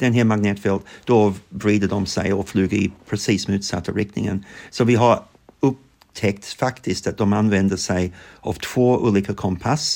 den här magnetfält, då vrider de sig och flyger i precis motsatta riktningen. Så vi har upptäckt faktiskt att de använder sig av 2 olika kompass.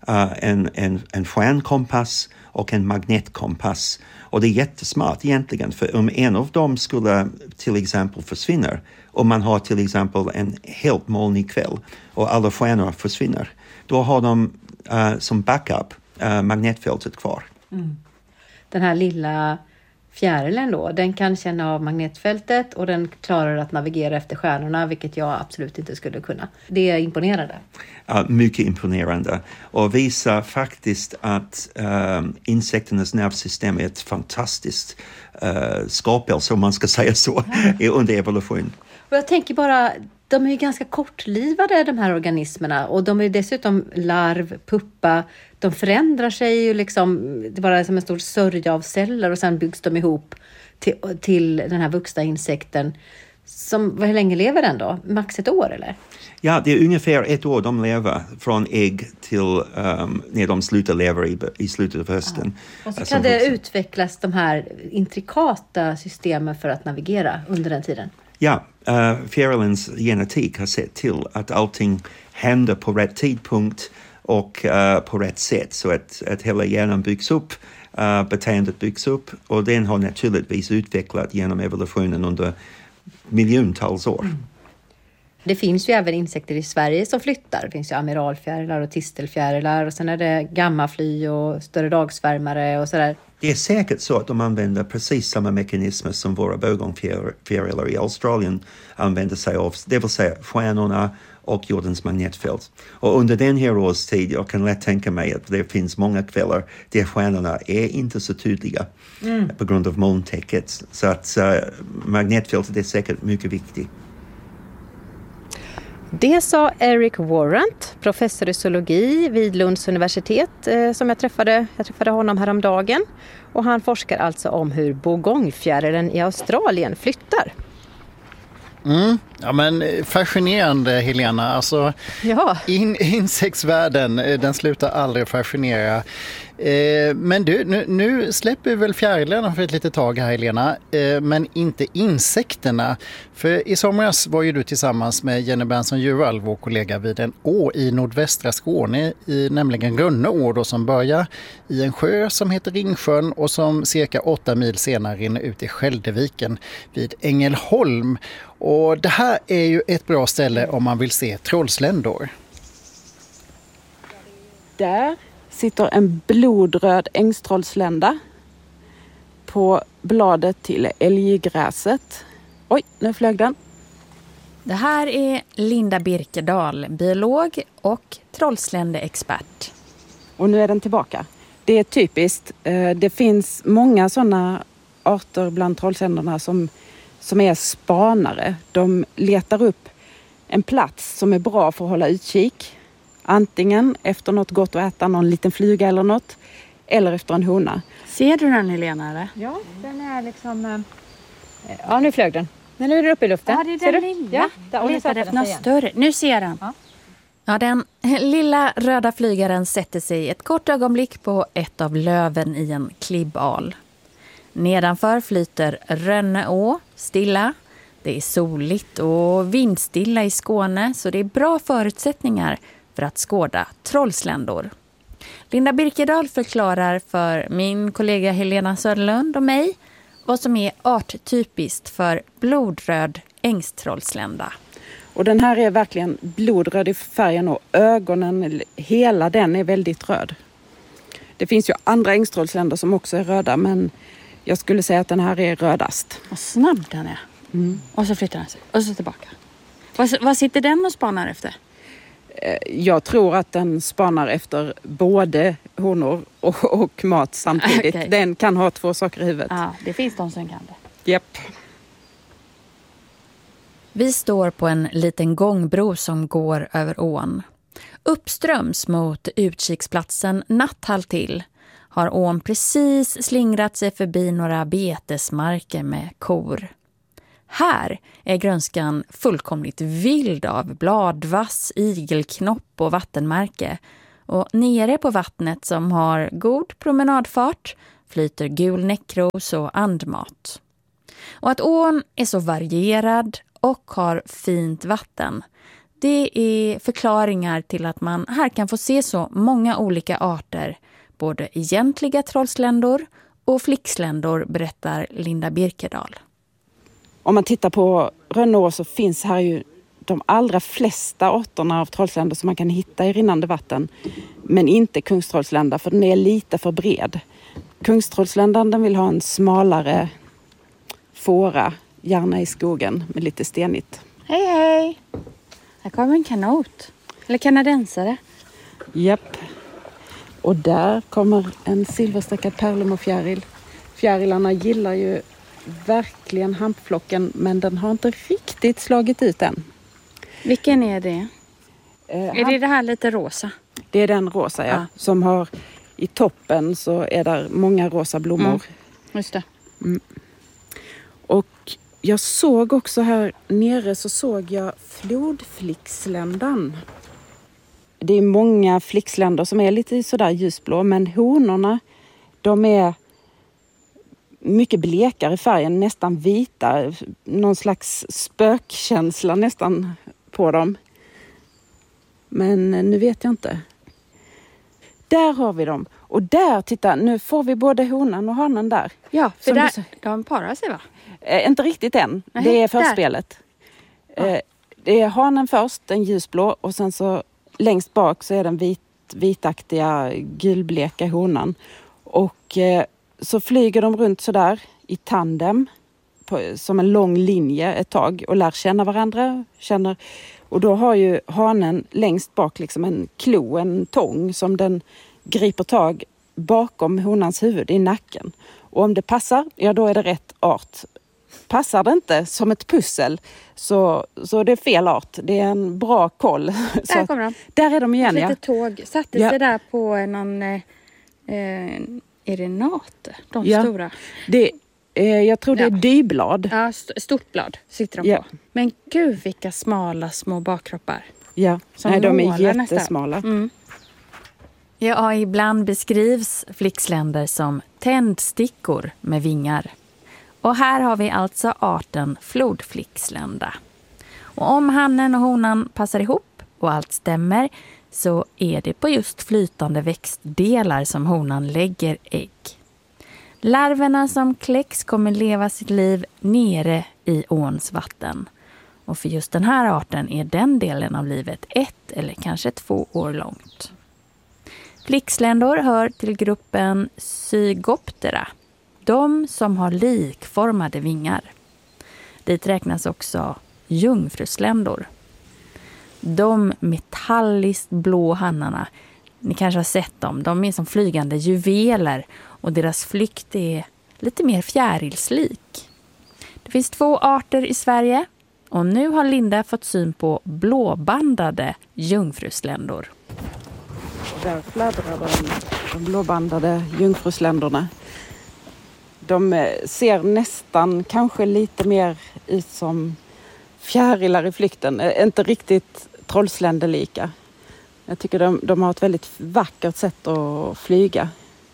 En stjärnkompass och en magnetkompass. Och det är jättesmart egentligen, för om en av dem skulle till exempel försvinna, om man har till exempel en helt molnig kväll och alla stjärnor försvinner, då har de som backup magnetfältet kvar. Mm. Den här lilla fjärilen då, den kan känna av magnetfältet och den klarar att navigera efter stjärnorna, vilket jag absolut inte skulle kunna. Det är imponerande. Mycket imponerande, och visar faktiskt att insekternas nervsystem är ett fantastiskt skapelse, om man ska säga så, under evolution. Och jag tänker bara, de är ju ganska kortlivade, de här organismerna, och de är dessutom larv, puppa. De förändrar sig ju liksom, det är bara som en stor sörja av celler, och sen byggs de ihop till den här vuxna insekten. Hur länge lever den då? Max 1 år eller? Ja, det är ungefär 1 år de lever från ägg till när de slutar leva i slutet av hösten. Ja. Och så kan det utvecklas de här intrikata systemen för att navigera under den tiden. Ja, fjärilens genetik har sett till att allting händer på rätt tidpunkt och på rätt sätt, så att hela hjärnan byggs upp, beteendet byggs upp, och den har naturligtvis utvecklat genom evolutionen under miljontals år. Mm. Det finns ju även insekter i Sverige som flyttar. Det finns ju amiralfjärilar och tistelfjärilar, och sen är det gammafly och större dagsvärmare och sådär. Det är säkert så att de använder precis samma mekanismer som våra bågångsfjärilar i Australien använder sig av, det vill säga stjärnorna och jordens magnetfält. Och under den här årstid, jag kan lätt tänka mig att det finns många kvällar där stjärnorna är inte så tydliga på grund av molntäcket. Så att magnetfältet är säkert mycket viktigt. Det sa Eric Warrant, professor i zoologi vid Lunds universitet, som jag träffade honom häromdagen. Och han forskar alltså om hur bågångfjärilen i Australien flyttar. Ja, men fascinerande, Helena. Alltså, ja. Insektsvärlden, den slutar aldrig fascinera. Men du, nu släpper vi väl fjärilarna för ett litet tag här, Helena. Men inte insekterna. För i somras var ju du tillsammans med Jenny Benson-Juall, vår kollega, vid en å i nordvästra Skåne, nämligen Rönne å då, som börjar i en sjö som heter Ringsjön och som cirka 8 mil senare rinner ut i Skäldeviken vid Ängelholm. Och det här är ju ett bra ställe om man vill se trollsländor. Där sitter en blodröd ängstrollslända på bladet till älggräset. Oj, nu flög den. Det här är Linda Birkedal, biolog och trollsländeexpert. Och nu är den tillbaka. Det är typiskt. Det finns många sådana arter bland trollsländorna som är spanare. De letar upp en plats som är bra för att hålla utkik. Antingen efter något gott att äta, någon liten flyga eller något. Eller efter en hona. Ser du den, Helena, eller? Ja, den är liksom... Ja, nu flög den. Men nu är den uppe i luften. Ja, det är den lilla. Ja, och letar efter något större. Nu ser den. Ja, den lilla röda flygaren sätter sig ett kort ögonblick på ett av löven i en klibbal. Nedanför flyter Rönne å, stilla. Det är soligt och vindstilla i Skåne, så det är bra förutsättningar för att skåda trollsländor. Linda Birkedal förklarar för min kollega Helena Söderlund och mig vad som är arttypiskt för blodröd ängstrollslända. Och den här är verkligen blodröd i färgen och ögonen, hela den är väldigt röd. Det finns ju andra ängstrollsländor som också är röda, men jag skulle säga att den här är rödast. Vad snabb den är. Och så flyttar den sig. Och så tillbaka. Vad sitter den och spanar efter? Jag tror att den spanar efter både honor och mat samtidigt. Okay. Den kan ha 2 saker i huvudet. Ja, det finns de som kan det. Japp. Vi står på en liten gångbro som går över ån. Uppströms mot utkiksplatsen Natthall till har ån precis slingrat sig förbi några betesmarker med kor. Här är grönskan fullkomligt vild av bladvass, igelknopp och vattenmärke. Och nere på vattnet som har god promenadfart flyter gul näckros och andmat. Och att ån är så varierad och har fint vatten, det är förklaringar till att man här kan få se så många olika arter, både egentliga trollsländor och flicksländor, berättar Linda Birkedal. Om man tittar på Rönneå så finns här ju de allra flesta arterna av trollsländor som man kan hitta i rinnande vatten. Men inte kungtrollslända, för den är lite för bred. Kungtrollsländan, den vill ha en smalare fåra, gärna i skogen med lite stenigt. Hej hej! Här kommer en kanot. Eller kanadensare. Japp. Och där kommer en silverstreckad pärlemorfjäril. Fjärilarna gillar ju verkligen hampflocken, men den har inte riktigt slagit ut än. Vilken är det? Är det här lite rosa? Det är den rosa, ja. Som har i toppen så är där många rosa blommor. Just det. Och jag såg också här nere så såg jag flodflicksländan. Det är många flicksländor som är lite sådär ljusblå, men honorna, de är mycket blekare i färgen, nästan vita. Någon slags spökkänsla nästan på dem. Men nu vet jag inte. Där har vi dem. Och där, titta, nu får vi både honan och hanen där. Ja, för där, de parar sig va? Inte riktigt än. Nej, det är förspelet. Ja. Det är hanen först, den ljusblå. Och sen så längst bak så är den vitaktiga gulbleka honan. Och så flyger de runt sådär i tandem. Som en lång linje ett tag. Och lär känna varandra. Och då har ju hanen längst bak liksom en klo, en tång som den griper tag bakom honans huvud i nacken. Och om det passar, ja då är det rätt art. Passar det inte som ett pussel så det är fel art. Det är en bra koll. Där kommer de. Där är de igen, ja. Lite tåg. Satte sig där på någon... är det nate? De stora? Jag tror det är dyblad. Ja, stort blad sitter de på. Men gud vilka smala små bakkroppar. Ja, de är jättesmala. Ja, ibland beskrivs flicksländer som tändstickor med vingar. Och här har vi alltså arten flodflickslända. Och om hannen och honan passar ihop och allt stämmer så är det på just flytande växtdelar som honan lägger ägg. Larverna som kläcks kommer leva sitt liv nere i åns vatten. Och för just den här arten är den delen av livet 1 eller kanske 2 år långt. Flicksländor hör till gruppen Zygoptera, de som har likformade vingar. Dit räknas också jungfrusländor. De metalliskt blå hannarna, ni kanske har sett dem, de är som flygande juveler och deras flykt är lite mer fjärilslik. Det finns 2 arter i Sverige och nu har Linda fått syn på blåbandade jungfrusländor. Där fladdrar de blåbandade jungfrusländorna. De ser nästan kanske lite mer ut som fjärilar i flykten. Inte riktigt trollsländerlika. Jag tycker de har ett väldigt vackert sätt att flyga.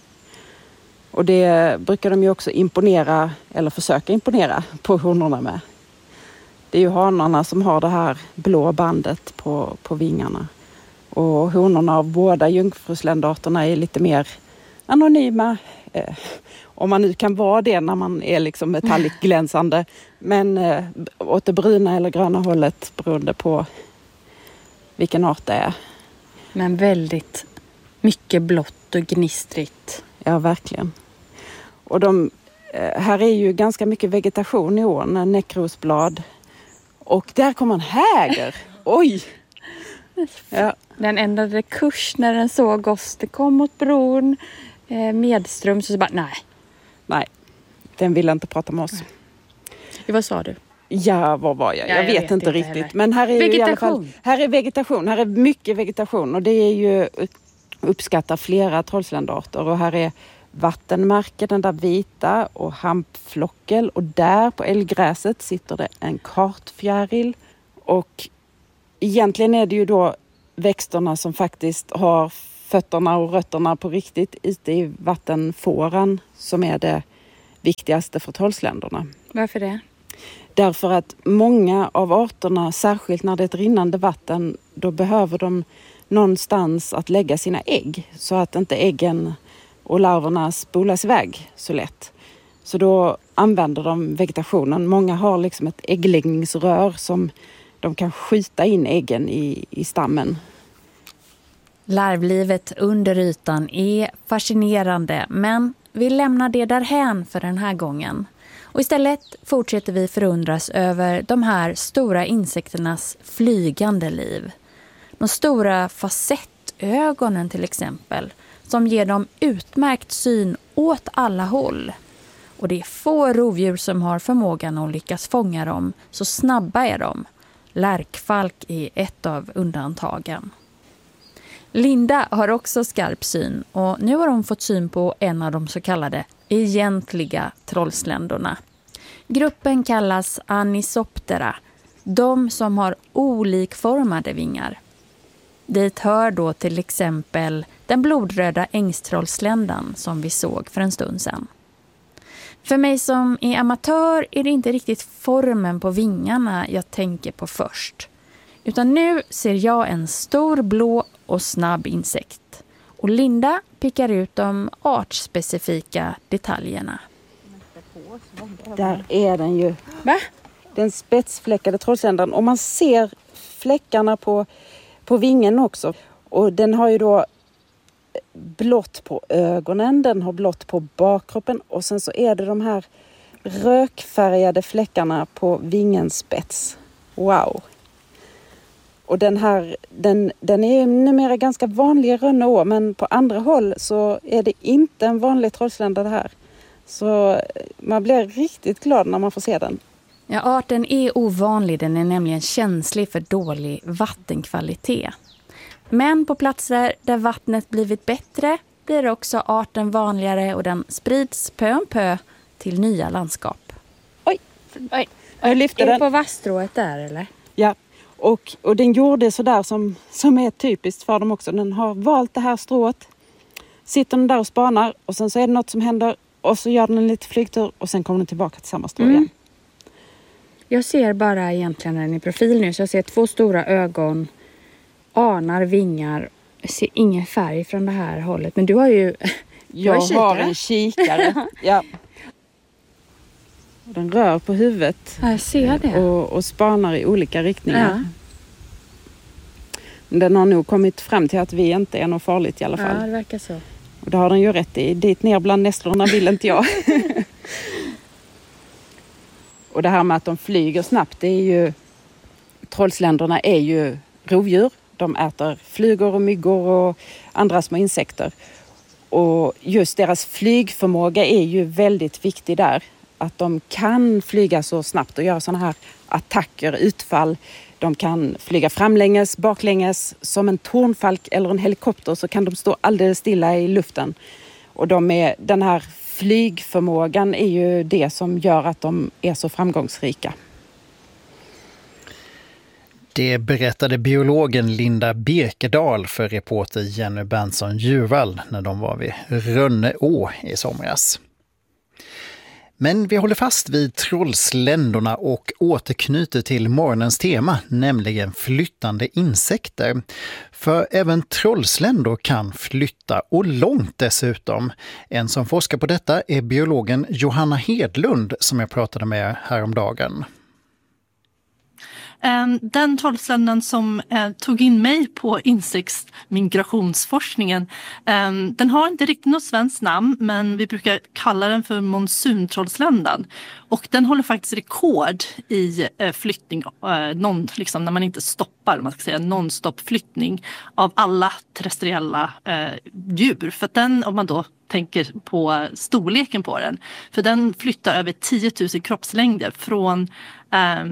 Och det brukar de ju också imponera, eller försöka imponera på honorna med. Det är ju hanarna som har det här blå bandet på vingarna. Och honorna av båda jungfrusländarterna är lite mer anonyma. Om man nu kan vara det när man är liksom metalligt glänsande. Men åt det bruna eller gröna hållet beroende på vilken art det är. Men väldigt mycket blått och gnistrigt. Ja, verkligen. Och här är ju ganska mycket vegetation i ån, näckrosblad. Och där kommer en häger. Oj! Ja. Den ändrade kurs när den såg oss. Det kom mot bron medström så bara nej. Den ville inte prata med oss. Vad sa du? Ja, vad var jag? Jag vet inte riktigt. Heller. Men här är vegetation. I alla fall, här är vegetation. Här är mycket vegetation och det är ju uppskattar flera trollsländarter. Och här är vattenmärke, den där vita och hampflockel. Och där på älggräset sitter det en kartfjäril. Och egentligen är det ju då växterna som faktiskt har fötterna och rötterna på riktigt ute i vattenfåran som är det viktigaste för trollsländerna. Varför det? Därför att många av arterna, särskilt när det är ett rinnande vatten, då behöver de någonstans att lägga sina ägg så att inte äggen och larverna spolas iväg så lätt. Så då använder de vegetationen. Många har liksom ett äggläggningsrör som de kan skjuta in äggen i stammen. Larvlivet under ytan är fascinerande, men vi lämnar det därhän för den här gången. Och istället fortsätter vi förundras över de här stora insekternas flygande liv. De stora facettögonen till exempel, som ger dem utmärkt syn åt alla håll. Och det är få rovdjur som har förmågan att lyckas fånga dem, så snabba är de. Lärkfalk är ett av undantagen. Linda har också skarp syn och nu har hon fått syn på en av de så kallade egentliga trollsländorna. Gruppen kallas Anisoptera, de som har olikformade vingar. Dit hör då till exempel den blodröda ängstrollsländan som vi såg för en stund sedan. För mig som är amatör är det inte riktigt formen på vingarna jag tänker på först. Utan nu ser jag en stor blå och snabb insekt. Och Linda pickar ut de artspecifika detaljerna. Där är den ju. Va? Den spetsfläckade trollsländan. Och man ser fläckarna på vingen också. Och den har ju då blått på ögonen, den har blått på bakkroppen och sen så är det de här rökfärgade fläckarna på vingens spets. Wow! Och den är numera ganska vanlig i Rönneå, men på andra håll så är det inte en vanlig trollslända det här. Så man blir riktigt glad när man får se den. Ja, arten är ovanlig, den är nämligen känslig för dålig vattenkvalitet. Men på platser där vattnet blivit bättre blir också arten vanligare och den sprids pö om pö till nya landskap. Oj. Jag lyfter den. Är det på vasstrået där eller? Ja, och den gjorde sådär som är typiskt för dem också. Den har valt det här strået, sitter den där och spanar och sen så är det något som händer och så gör den en liten flygtur och sen kommer den tillbaka till samma strå igen. Jag ser bara egentligen den i profil nu, så jag ser 2 stora ögon, anar vingar. Jag ser ingen färg från det här hållet, men du har ju... Jag har en kikare. Ja. Den rör på huvudet. Jag ser det. Och spanar i olika riktningar. Ja. Den har nog kommit fram till att vi inte är något farligt i alla fall. Ja, det verkar så. Och det har den ju rätt i. Dit ner bland nässlorna vill inte jag. Och det här med att de flyger snabbt, det är ju... Trollsländerna är ju rovdjur. De äter flugor och myggor och andra små insekter. Och just deras flygförmåga är ju väldigt viktig där. Att de kan flyga så snabbt och göra sådana här attacker, utfall. De kan flyga framlänges, baklänges. Som en tornfalk eller en helikopter så kan de stå alldeles stilla i luften. Och den här flygförmågan är ju det som gör att de är så framgångsrika. Det berättade biologen Linda Birkedal för reporter Jenny Berntsson-Djurvall när de var vid Rönneå i somras. Men vi håller fast vid trollsländorna och återknyter till morgonens tema, nämligen flyttande insekter. För även trollsländor kan flytta, och långt dessutom. En som forskar på detta är biologen Johanna Hedlund som jag pratade med häromdagen. Den trollsländan som tog in mig på insektsmigrationsforskningen, den har inte riktigt något svenskt namn, men vi brukar kalla den för monsuntrollsländan. Och den håller faktiskt rekord i flyttning, liksom när man inte stoppar, man ska säga non-stop-flyttning av alla terrestriella djur. För att den, om man då tänker på storleken på den, för den flyttar över 10 000 kroppslängder från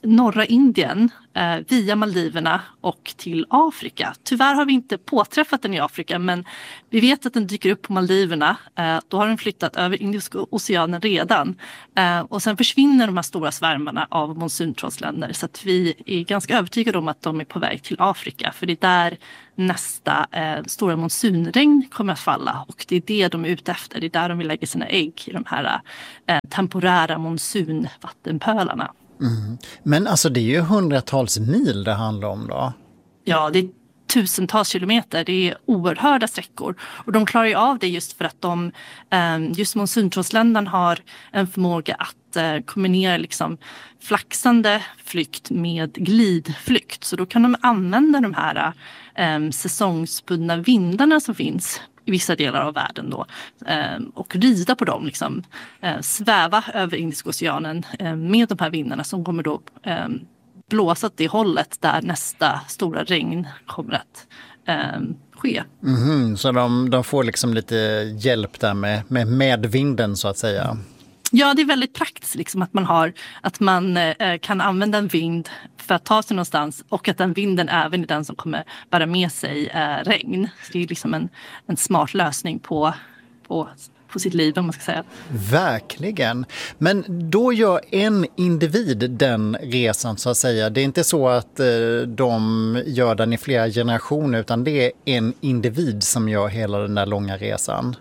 norra Indien via Maldiverna och till Afrika. Tyvärr har vi inte påträffat den i Afrika, men vi vet att den dyker upp på Maldiverna. Då har den flyttat över Indiska oceanen redan. Och sen försvinner de här stora svärmarna av monsuntrollsländer, så att vi är ganska övertygade om att de är på väg till Afrika. För det är där nästa stora monsunregn kommer att falla, och det är det de är ute efter. Det är där de vill lägga sina ägg, i de här temporära monsunvattenpölarna. Mm. Men alltså det är ju hundratals mil det handlar om då? Ja, det är tusentals kilometer. Det är oerhörda sträckor. Och de klarar ju av det just för att just monsuntrollsländerna har en förmåga att kombinera liksom flaxande flykt med glidflykt. Så då kan de använda de här säsongsbundna vindarna som finns i vissa delar av världen då, och rida på dem, liksom, sväva över Indiska oceanen med de här vindarna som kommer då blåsa åt det hållet där nästa stora regn kommer att ske. Så de får liksom lite hjälp där med vinden så att säga? Ja, det är väldigt praktiskt liksom, att man kan använda en vind för att ta sig någonstans, och att den vinden även är den som kommer bära med sig regn. Så det är liksom en smart lösning på sitt liv, om man ska säga. Verkligen. Men då gör en individ den resan så att säga. Det är inte så att de gör den i flera generationer, utan det är en individ som gör hela den där långa resan.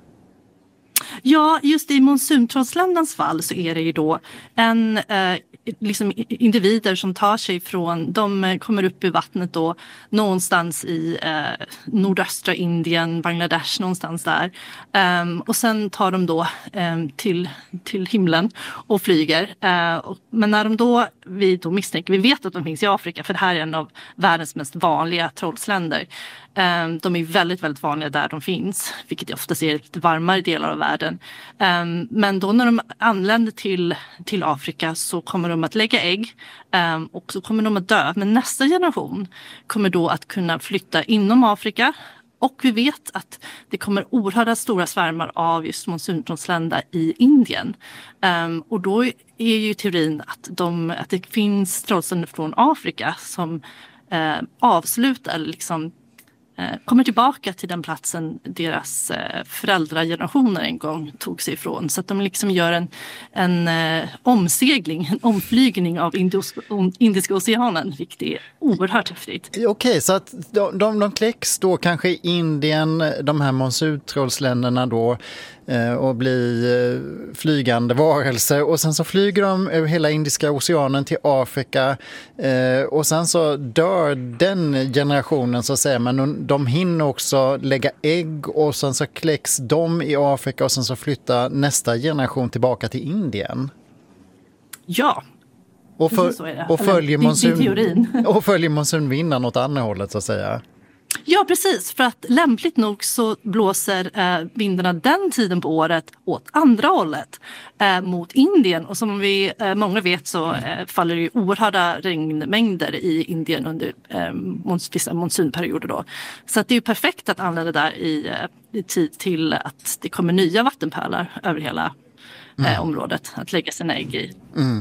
Ja, just i monsuntrollsländernas fall så är det ju då liksom individer som tar sig de kommer upp i vattnet då någonstans i nordöstra Indien, Bangladesh, någonstans där. Och sen tar de då till himlen och flyger. Men när vi misstänker, vi vet att de finns i Afrika, för det här är en av världens mest vanliga trollsländer. De är väldigt, väldigt vanliga där de finns, vilket oftast är lite varmare delar av världen. Men då när de anländer till Afrika så kommer de att lägga ägg, och så kommer de att dö. Men nästa generation kommer då att kunna flytta inom Afrika. Och vi vet att det kommer oerhörda stora svärmar av just monsuntrollsländer i Indien. Och då är ju teorin att det finns trollsländer från Afrika som avslutar liksom kommer tillbaka till den platsen deras föräldragenerationer en gång tog sig ifrån. Så att de liksom gör en omflygning av Indiska oceanen, vilket är oerhört häftigt. Okej, så att de kläcks då kanske i Indien, de här monsuntrollsländerna då, och blir flygande varelser, och sen så flyger de över hela Indiska oceanen till Afrika, och sen så dör den generationen så att säga, men de hinner också lägga ägg, och sen så kläcks de i Afrika, och sen så flyttar nästa generation tillbaka till Indien. Ja. Och följer monsunvindarna åt andra hållet så att säga. Ja, precis. För att lämpligt nog så blåser vindarna den tiden på året åt andra hållet mot Indien. Och som många vet så faller det oerhörda regnmängder i Indien under vissa monsunperioder då. Så att det är ju perfekt att använda där i tid till att det kommer nya vattenpölar över hela området att lägga sina ägg i.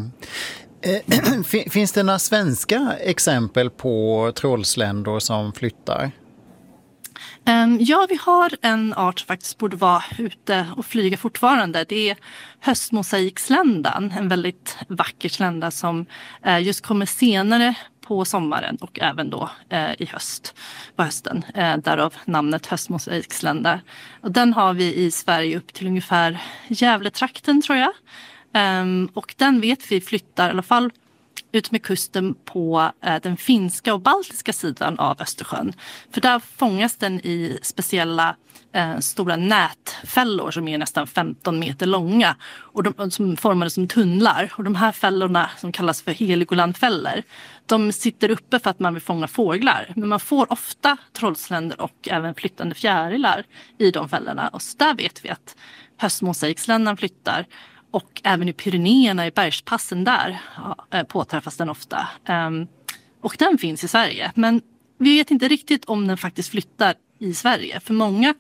Finns det några svenska exempel på trollsländor som flyttar? Ja, vi har en art som faktiskt borde vara ute och flyga fortfarande. Det är höstmosaiksländan, en väldigt vacker slända som just kommer senare på sommaren och även då på hösten. Därav namnet höstmosaikslända. Och den har vi i Sverige upp till ungefär Gävletrakten, tror jag. Och den vet vi flyttar i alla fall ut med kusten på den finska och baltiska sidan av Östersjön. För där fångas den i speciella stora nätfällor som är nästan 15 meter långa och som formade som tunnlar. Och de här fällorna, som kallas för Heligolandfällor, de sitter uppe för att man vill fånga fåglar. Men man får ofta trollsländor och även flyttande fjärilar i de fällorna. Och så där vet vi att höstmosaiksländan flyttar. Och även i Pyrenéerna, i bergspassen där, påträffas den ofta. Och den finns i Sverige. Men vi vet inte riktigt om den faktiskt flyttar i Sverige. För många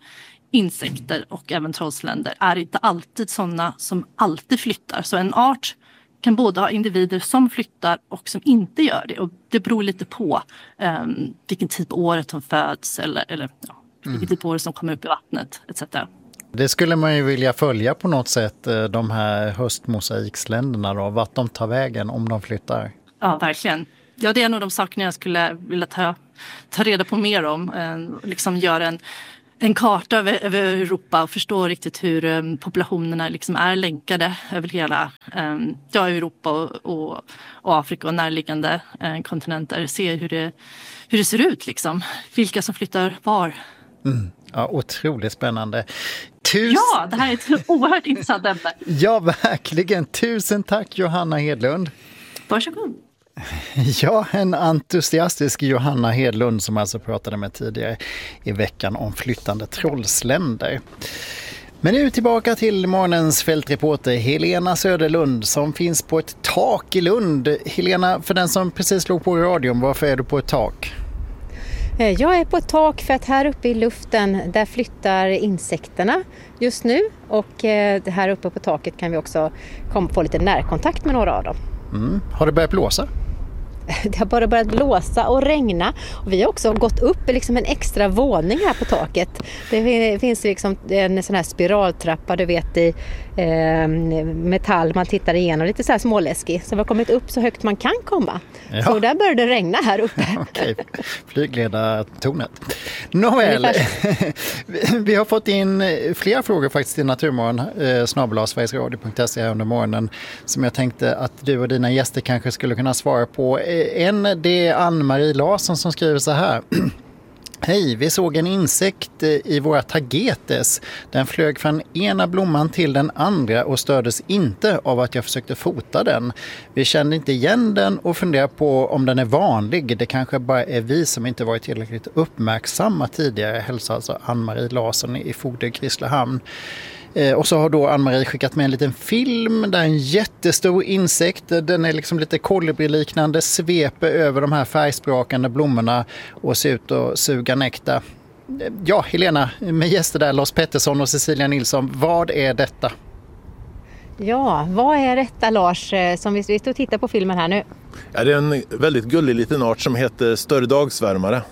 insekter och även trollsländor är inte alltid sådana som alltid flyttar. Så en art kan både ha individer som flyttar och som inte gör det. Och det beror lite på vilken tid på året de föds eller vilken tid på året som kommer upp i vattnet etc. Det skulle man ju vilja följa på något sätt, de här höstmosaiksländerna då, vart de tar vägen om de flyttar. Ja, verkligen. Ja, det är nog de sakerna jag skulle vilja ta reda på mer om. Liksom göra en karta över Europa och förstå riktigt hur populationerna liksom är länkade över hela Europa och Afrika och närliggande kontinenter. Se hur det ser ut liksom. Vilka som flyttar var. Ja, otroligt spännande. Ja, det här är ett oerhört intressant ämne. Ja, verkligen. Tusen tack Johanna Hedlund. Varsågod. Ja, en entusiastisk Johanna Hedlund som alltså pratade med tidigare i veckan om flyttande trollsländer. Men nu tillbaka till morgonens fältreporter Helena Söderlund som finns på ett tak i Lund. Helena, för den som precis slog på radion, varför är du på ett tak? Jag är på ett tak för att här uppe i luften där flyttar insekterna just nu och här uppe på taket kan vi också få lite närkontakt med några av dem. Har det börjat blåsa? Det har bara börjat blåsa och regna och vi har också gått upp liksom en extra våning här på taket. Det finns liksom en sån här spiraltrappa du vet i metall man tittar igenom, lite så här småläskig. Så vi har kommit upp så högt man kan komma. Ja. Så där började det regna här uppe. Okej, flygledartornet. Nåväl, vi har fått in flera frågor faktiskt till Naturmorgon, @sverigesradio.se under morgonen som jag tänkte att du och dina gäster kanske skulle kunna svara på. Det är Ann-Marie Larsson som skriver så här. Hej, vi såg en insekt i våra tagetes. Den flög från ena blomman till den andra och stördes inte av att jag försökte fota den. Vi kände inte igen den och funderar på om den är vanlig. Det kanske bara är vi som inte varit tillräckligt uppmärksamma tidigare. Hälsar alltså Ann-Marie Larsson i Fogde, Grisslehamn. Och så har då Ann-Marie skickat med en liten film där en jättestor insekt, den är liksom lite kolibriliknande, sveper över de här färgsprakande blommorna och ser ut att suga nektar. Ja, Helena, med gäster där, Lars Pettersson och Cecilia Nilsson, vad är detta? Ja, vad är detta Lars, som vi står och tittar på filmen här nu? Ja, det är en väldigt gullig liten art som heter större dagsvärmare.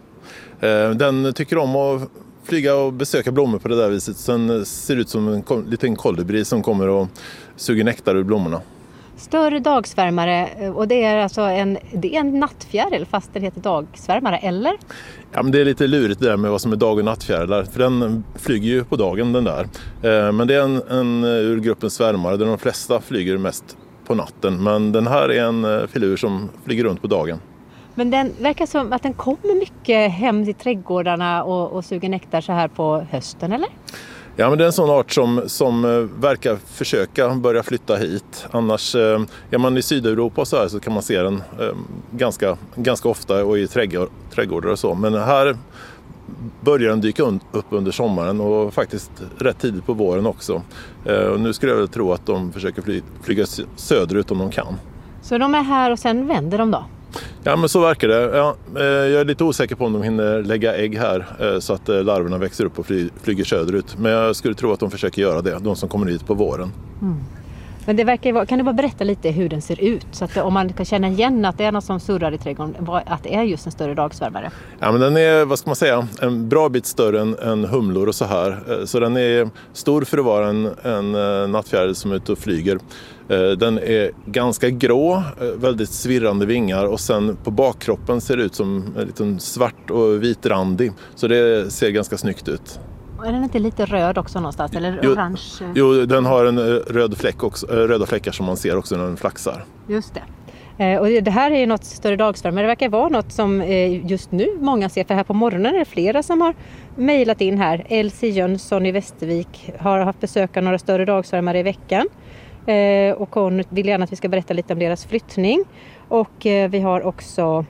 Den tycker om att flyga och besöka blommor på det där viset. Sen ser det ut som en liten kolibri som kommer och suger nektar ur blommorna. Större dagsvärmare, och det är alltså en nattfjäril fast den heter dagsvärmare, eller? Ja, men det är lite lurigt det där med vad som är dag- och nattfjärilar, för den flyger ju på dagen den där. Men det är en ur gruppen svärmare där de flesta flyger mest på natten. Men den här är en filur som flyger runt på dagen. Men den verkar som att den kommer mycket hem till trädgårdarna och suger nektar så här på hösten, eller? Ja, men det är en sån art som verkar försöka börja flytta hit. Annars, är man i Sydeuropa så här så kan man se den ganska ofta och i trädgårdar och så. Men här börjar den dyka upp under sommaren och faktiskt rätt tidigt på våren också. Och nu skulle jag väl tro att de försöker flyga söderut om de kan. Så de är här och sen vänder de då? Ja, men så verkar det. Ja, jag är lite osäker på om de hinner lägga ägg här så att larverna växer upp och flyger söderut. Men jag skulle tro att de försöker göra det, de som kommer hit på våren. Mm. Men det verkar vara, kan du bara berätta lite hur den ser ut? Så att om man kan känna igen att det är något som surrar i trädgården, att det är just en större dagsvärmare. Ja, men den är, vad ska man säga, en bra bit större än humlor och så här. Så den är stor för att vara en nattfjäril som är ute och flyger. Den är ganska grå, väldigt svirrande vingar och sen på bakkroppen ser det ut som en liten svart och vitrandig. Så det ser ganska snyggt ut. Är den inte lite röd också någonstans? Eller orange? Jo, den har en röd fläck också, röda fläckar som man ser också när den flaxar. Just det. Och det här är ju något större dagsvärmare. Det verkar vara något som just nu många ser. För här på morgonen är det flera som har mejlat in här. Elsie Jönsson i Västervik har haft besök av några större dagsvärmare i veckan. Och hon vill gärna att vi ska berätta lite om deras flyttning. Och vi har också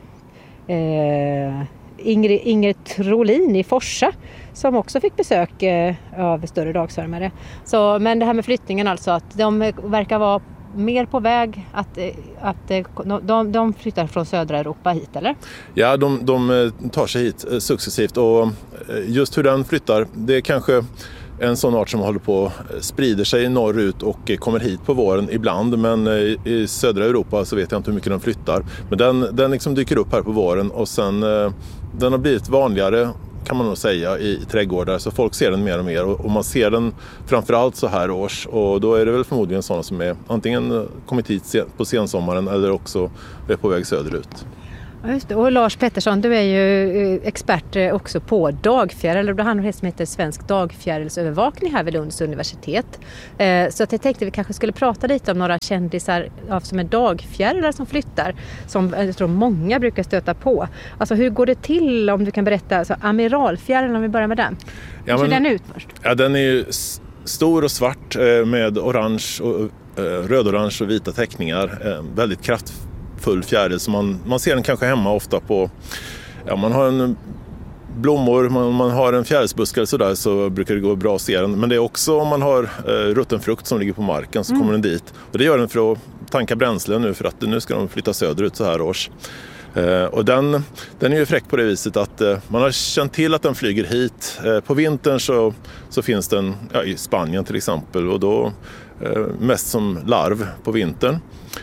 Ingrid Trolin i Forsa som också fick besök av större dagsvärmare. Så, men det här med flyttningen alltså, att de verkar vara mer på väg att de flyttar från södra Europa hit, eller? Ja, de tar sig hit successivt och just hur den flyttar, det är kanske en sån art som håller på sprider sig norrut och kommer hit på våren ibland, men i södra Europa så vet jag inte hur mycket den flyttar. Men den liksom dyker upp här på våren och sen den har blivit vanligare kan man nog säga i trädgårdar, så folk ser den mer och mer och man ser den framförallt så här års, och då är det väl förmodligen sådana som är antingen kommit hit på sensommaren eller också är på väg söderut. Just det. Och Lars Pettersson, du är ju expert också på dagfjäril, och du har något som heter Svensk dagfjärilsövervakning här vid Lunds universitet. Så att jag tänkte vi kanske skulle prata lite om några kändisar som är dagfjärilar som flyttar, som jag tror många brukar stöta på. Alltså hur går det till, om du kan berätta, alltså amiralfjärilen, om vi börjar med den. Hur ser den ut först? Ja, den är ju stor och svart med orange och röd-orange och vita teckningar, väldigt kraftfull fjäril, så man ser den kanske hemma ofta på, man har en blommor, man har en fjärilsbuske eller sådär, så brukar det gå bra att se den. Men det är också om man har rutten frukt som ligger på marken, så kommer den dit. Och det gör den för att tanka bränsle nu, för att nu ska de flytta söderut så här års. Och den är ju fräck på det viset att man har känt till att den flyger hit. På vintern så finns den i Spanien till exempel, och då mest som larv på vintern.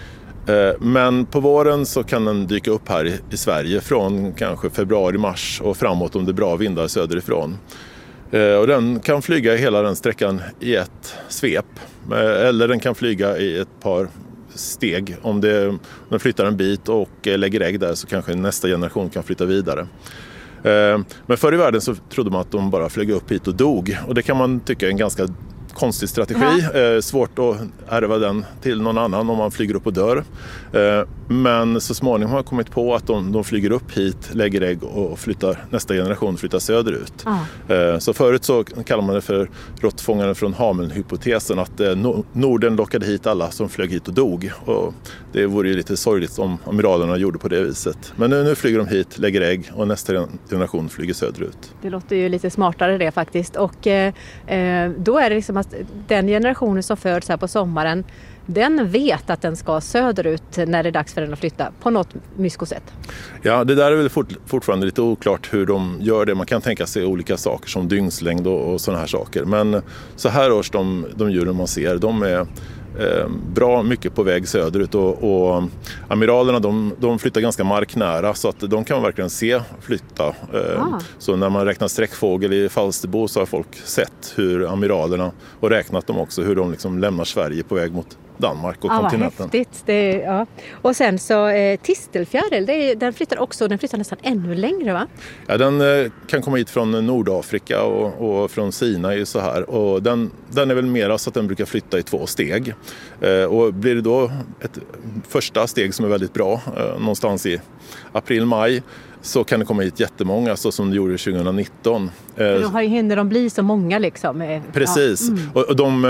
Men på våren så kan den dyka upp här i Sverige från kanske februari-mars och framåt om det är bra vindar söderifrån. Och den kan flyga hela den sträckan i ett svep, eller den kan flyga i ett par steg. Om den flyttar en bit och lägger ägg där, så kanske nästa generation kan flytta vidare. Men förr i världen så trodde man att de bara flög upp hit och dog, och det kan man tycka är en ganska konstig strategi. Svårt att ärva den till någon annan om man flyger upp och dör. Men så småningom har jag kommit på att de flyger upp hit, lägger ägg och nästa generation flyttar söderut. Så förut så kallar man det för råttfångaren från Hameln-hypotesen, att Norden lockade hit alla som flög hit och dog. Och det vore ju lite sorgligt om amiralerna gjorde på det viset. Men nu flyger de hit, lägger ägg och nästa generation flyger söderut. Det låter ju lite smartare det faktiskt. Och då är det liksom att den generationen som föds här på sommaren, den vet att den ska söderut när det är dags för den att flytta på något myskosätt. Ja, det där är väl fortfarande lite oklart hur de gör det. Man kan tänka sig olika saker som dygnslängd och sådana här saker. Men så här års de djuren man ser, de är bra mycket på väg söderut, och amiralerna de flyttar ganska marknära, så att de kan verkligen se flytta. Så när man räknar sträckfågel i Falsterbo så har folk sett hur amiralerna, och räknat dem också, hur de liksom lämnar Sverige på väg mot Danmark och kontinenten. Vad häftigt. Och sen så tistelfjäril, den flyttar nästan ännu längre, va? Ja, den kan komma hit från Nordafrika och från Sinai så här, och den är väl mera så att den brukar flytta i 2 steg. Och blir det då ett första steg som är väldigt bra, någonstans i april-maj, så kan det komma hit jättemånga, så som det gjorde 2019. Hinner de bli så många liksom? Precis. Och de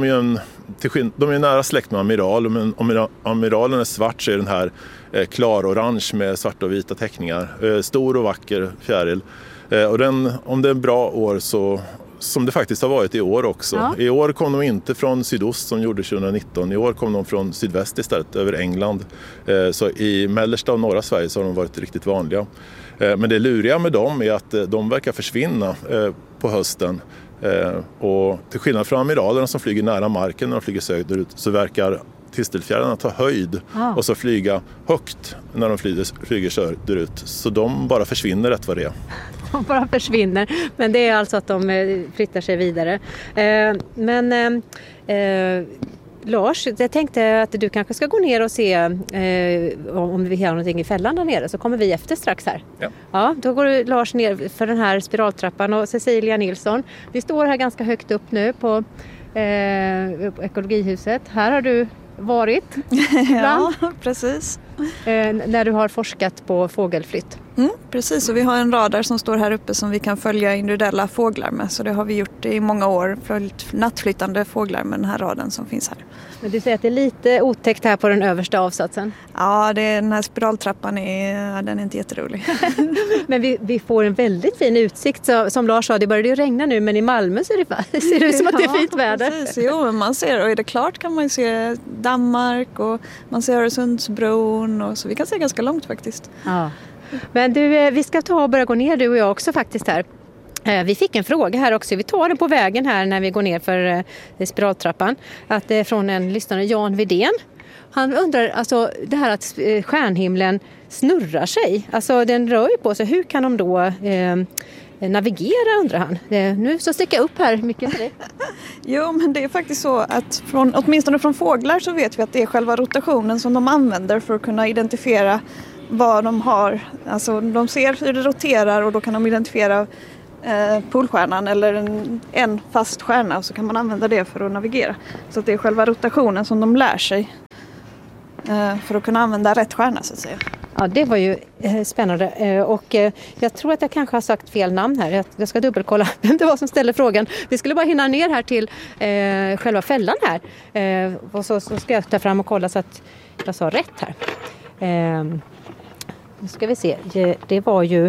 är ju nära släkt med amiral, men om amiralen är svart så är den här klar-orange med svarta och vita teckningar. Stor och vacker fjäril. Och om det är en bra år, så som det faktiskt har varit i år också. Ja. I år kom de inte från sydost som gjorde 2019. I år kom de från sydväst istället, över England. Så i mellersta och norra Sverige så har de varit riktigt vanliga. Men det luriga med dem är att de verkar försvinna på hösten. Och till skillnad från amiralerna som flyger nära marken när de flyger söderut, så verkar tistelfjärilarna ta höjd och så flyga högt när de flyger söderut. Så de bara försvinner rätt vad det är. De bara försvinner. Men det är alltså att de flyttar sig vidare. Lars, jag tänkte att du kanske ska gå ner och se om vi har någonting i fällan där nere, så kommer vi efter strax här. Ja, då går Lars ner för den här spiraltrappan, och Cecilia Nilsson. Vi står här ganska högt upp nu på ekologihuset. Här har du varit ja, precis. När du har forskat på fågelflytt. Precis, och vi har en radar som står här uppe som vi kan följa individuella fåglar med. Så det har vi gjort i många år, följt nattflyttande fåglar med den här raden som finns här. Men du säger att det är lite otäckt här på den översta avsatsen. Ja, den här spiraltrappan den är inte jätterolig. Men vi får en väldigt fin utsikt. Så, som Lars sa, det började ju regna nu, men i Malmö ser det ut som att det är fint väder. Precis, jo, men man ser, och är det klart kan man ju se Danmark och man ser Öresundsbron, och så vi kan se ganska långt faktiskt. Ja. Men du, vi ska ta och börja gå ner, du och jag också faktiskt här. Vi fick en fråga här också, vi tar den på vägen här när vi går ner för spiraltrappan, att det är från en lyssnare, Jan Widén. Han undrar, alltså det här att stjärnhimlen snurrar sig, alltså den rör ju på sig, hur kan de då navigera, undrar han. Nu så sticker jag upp här mycket för det. Jo, men det är faktiskt så att åtminstone från fåglar så vet vi att det är själva rotationen som de använder för att kunna identifiera vad de har. Alltså de ser hur det roterar och då kan de identifiera polstjärnan eller en fast stjärna, och så kan man använda det för att navigera. Så att det är själva rotationen som de lär sig för att kunna använda rätt stjärna, så att säga. Ja, det var ju spännande, och jag tror att jag kanske har sagt fel namn här. Jag ska dubbelkolla vem det var som ställde frågan. Vi skulle bara hinna ner här till själva fällan här, och så ska jag ta fram och kolla så att jag sa rätt här. Nu ska vi se, det var ju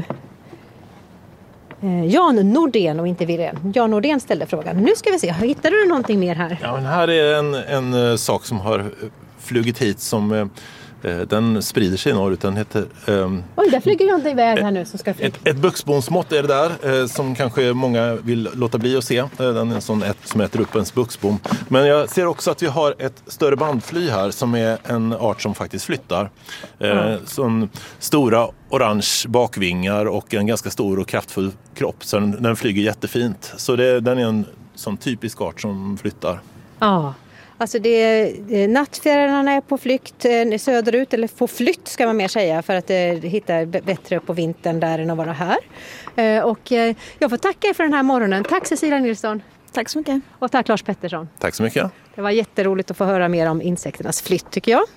Jan Nordén och inte Wirén. Jan Nordén ställde frågan. Nu ska vi se, hittade du någonting mer här? Ja, men här är en sak som har flugit hit som den sprider sig norrut. Den heter... Oj, där flyger jag inte iväg här nu. Som ska ett buxbomsmått är det där, som kanske många vill låta bli att se. Den är en sån som äter upp ens buxbom. Men jag ser också att vi har ett större bandfly här som är en art som faktiskt flyttar. Sån stora orange bakvingar och en ganska stor och kraftfull kropp. Så den flyger jättefint. Så den är en sån typisk art som flyttar. Ja. Alltså nattfjärilarna är på flykt söderut, eller på flytt ska man mer säga, för att hitta bättre på vintern där än att vara här. Och jag får tacka er för den här morgonen. Tack Cecilia Nilsson. Tack så mycket. Och tack Lars Pettersson. Tack så mycket. Det var jätteroligt att få höra mer om insekternas flytt, tycker jag.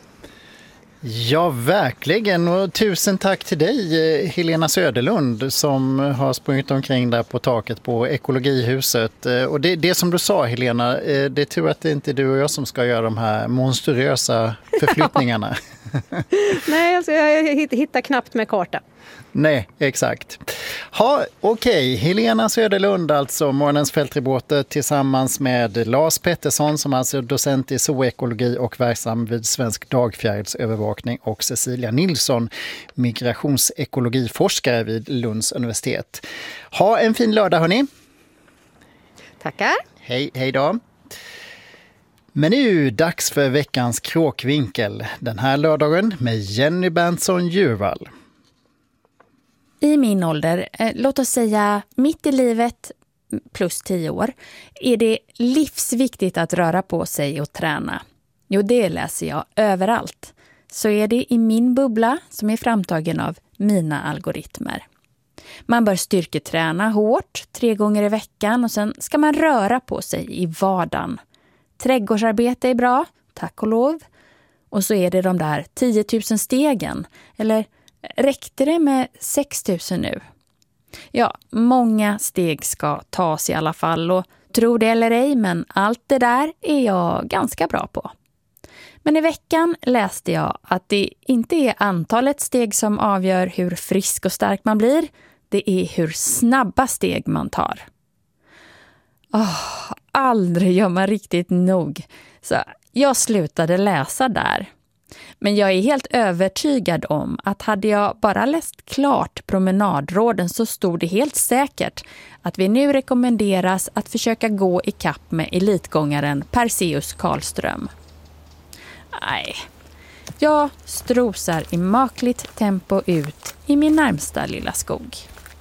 Ja, verkligen. Och tusen tack till dig, Helena Söderlund, som har sprungit omkring där på taket på Ekologihuset. Och det som du sa, Helena, det är tur att det inte är du och jag som ska göra de här monstruösa förflyttningarna. Nej, alltså jag hittar knappt med karta. Nej, exakt. Okej. Helena Söderlund, alltså morgonens fältreporter, tillsammans med Lars Pettersson som alltså är docent i zoekologi och verksam vid Svensk dagfjärilsövervakning, och Cecilia Nilsson, migrationsekologiforskare vid Lunds universitet. Ha en fin lördag, hörni. Tackar. Hej då. Men nu dags för veckans kråkvinkel. Den här lördagen med Jenny Berntsson-Djurvall. I min ålder, låt oss säga mitt i livet plus 10 år, är det livsviktigt att röra på sig och träna. Jo, det läser jag överallt. Så är det i min bubbla som är framtagen av mina algoritmer. Man bör styrketräna hårt 3 gånger i veckan och sen ska man röra på sig i vardagen. Trädgårdsarbete är bra, tack och lov. Och så är det de där 10 000 stegen, eller räckte det med 6 000 nu? Ja, många steg ska tas i alla fall, och tro det eller ej, men allt det där är jag ganska bra på. Men i veckan läste jag att det inte är antalet steg som avgör hur frisk och stark man blir, det är hur snabba steg man tar. Aldrig gör man riktigt nog. Så jag slutade läsa där. Men jag är helt övertygad om att hade jag bara läst klart promenadråden så stod det helt säkert att vi nu rekommenderas att försöka gå i kapp med elitgångaren Perseus Karlström. Nej, jag strosar i makligt tempo ut i min närmsta lilla skog.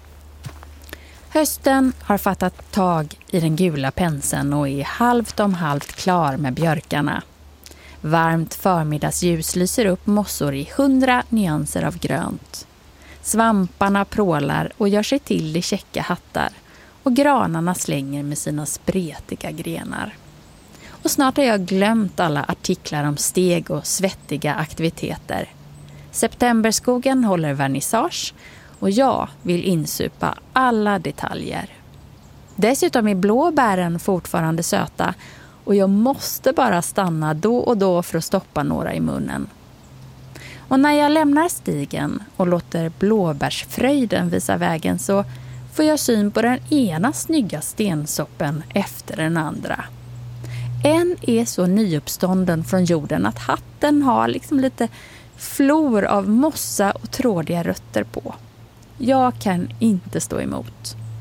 Hösten har fattat tag i den gula penseln och är halvt om halvt klar med björkarna. Varmt förmiddagsljus lyser upp mossor i 100 nyanser av grönt. Svamparna prålar och gör sig till i käcka hattar, och granarna slänger med sina spretiga grenar. Och snart har jag glömt alla artiklar om steg och svettiga aktiviteter. Septemberskogen håller vernissage och jag vill insupa alla detaljer. Dessutom är blåbären fortfarande söta, och jag måste bara stanna då och då för att stoppa några i munnen. Och när jag lämnar stigen och låter blåbärsfröjden visa vägen så får jag syn på den ena snygga stensoppen efter den andra. En är så nyuppstånden från jorden att hatten har liksom lite flor av mossa och trådiga rötter på. Jag kan inte stå emot.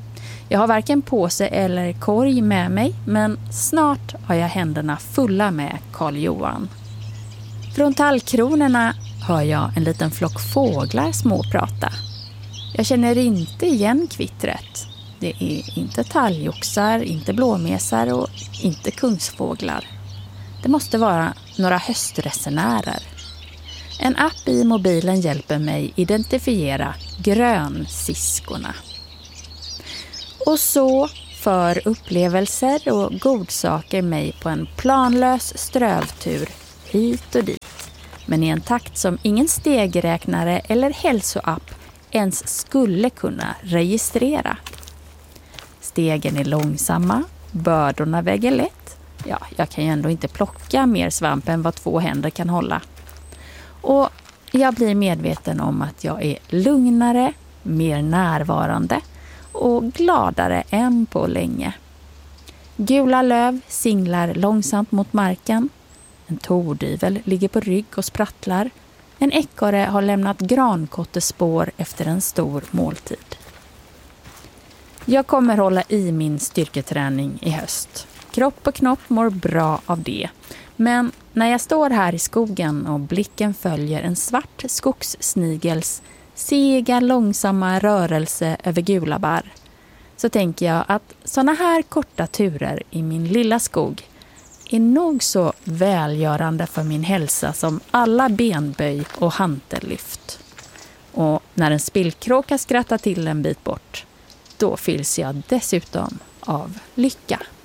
Jag har varken påse eller korg med mig, men snart har jag händerna fulla med Karl Johan. Från tallkronorna hör jag en liten flock fåglar småprata. Jag känner inte igen kvittret. Det är inte talgoxar, inte blåmesar och inte kungsfåglar. Det måste vara några höstresenärer. En app i mobilen hjälper mig identifiera grönsiskorna. Och så för upplevelser och godsaker mig på en planlös strövtur hit och dit. Men i en takt som ingen stegräknare eller hälsoapp ens skulle kunna registrera. Stegen är långsamma, bördorna väger lätt. Ja, jag kan ju ändå inte plocka mer svamp än vad 2 händer kan hålla. Och jag blir medveten om att jag är lugnare, mer närvarande och gladare än på länge. Gula löv singlar långsamt mot marken. En tordyvel ligger på rygg och sprattlar. En ekorre har lämnat grankottespår efter en stor måltid. Jag kommer hålla i min styrketräning i höst. Kropp och knopp mår bra av det. Men när jag står här i skogen och blicken följer en svart skogssnigels sega, långsamma rörelse över gula barr, så tänker jag att såna här korta turer i min lilla skog är nog så välgörande för min hälsa som alla benböj och hantellyft. Och när en spillkråka skrattar till en bit bort, då fylls jag dessutom av lycka.